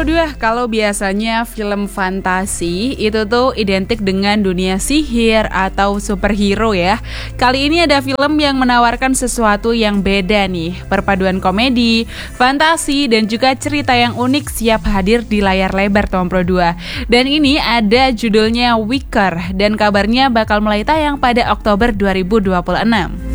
Pro 2, kalau biasanya film fantasi itu tuh identik dengan dunia sihir atau superhero ya. Kali ini ada film yang menawarkan sesuatu yang beda nih. Perpaduan komedi, fantasi, dan juga cerita yang unik siap hadir di layar lebar Tom Pro 2. Dan ini ada judulnya Wicker dan kabarnya bakal mulai tayang pada Oktober 2026.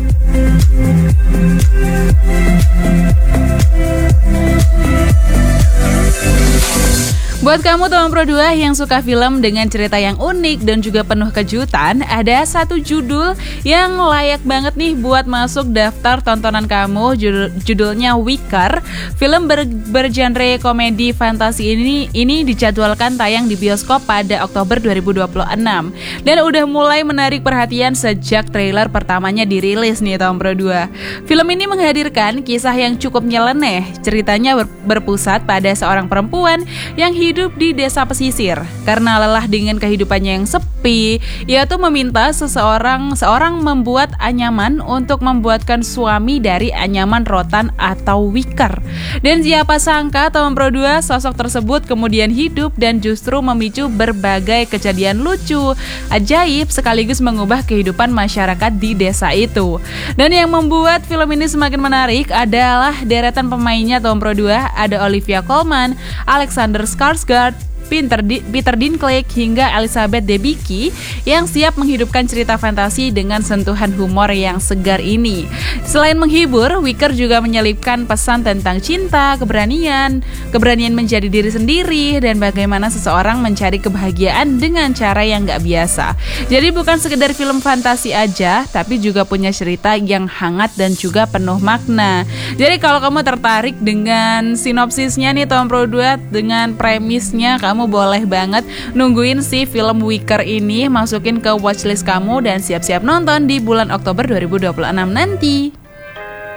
Buat kamu Tom Pro 2 yang suka film dengan cerita yang unik dan juga penuh kejutan, ada satu judul yang layak banget nih buat masuk daftar tontonan kamu. Judulnya Wicker. Film bergenre komedi fantasi ini dijadwalkan tayang di bioskop pada Oktober 2026 dan udah mulai menarik perhatian sejak trailer pertamanya dirilis nih Tom Pro 2. Film ini menghadirkan kisah yang cukup nyeleneh. Ceritanya berpusat pada seorang perempuan yang hidup di desa pesisir. Karena lelah dengan kehidupannya yang sepi, ia tuh meminta seorang membuat anyaman untuk membuatkan suami dari anyaman rotan atau wicker. Dan siapa sangka Tom Pro 2 sosok tersebut kemudian hidup dan justru memicu berbagai kejadian lucu, ajaib sekaligus mengubah kehidupan masyarakat di desa itu. Dan yang membuat film ini semakin menarik adalah deretan pemainnya Tom Pro 2, ada Olivia Colman, Alexander Skarsgård, Peter Dinklage hingga Elizabeth Debicki yang siap menghidupkan cerita fantasi dengan sentuhan humor yang segar ini. Selain menghibur, Wicker juga menyelipkan pesan tentang cinta, keberanian menjadi diri sendiri, dan bagaimana seseorang mencari kebahagiaan dengan cara yang gak biasa. Jadi bukan sekedar film fantasi aja, tapi juga punya cerita yang hangat dan juga penuh makna. Jadi kalau kamu tertarik dengan sinopsisnya nih Tom Pro 2, dengan premisnya, kamu boleh banget nungguin si film Wicker ini, masukin ke watchlist kamu dan siap-siap nonton di bulan Oktober 2026 nanti.